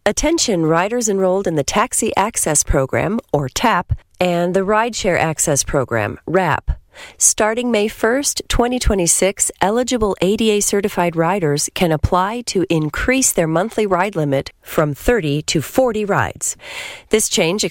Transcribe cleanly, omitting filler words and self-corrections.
Attention riders enrolled in the Taxi Access Program, or TAP, and the Rideshare Access Program, RAP. Starting May 1st, 2026, eligible ADA-certified riders can apply to increase their monthly ride limit from 30 to 40 rides. This change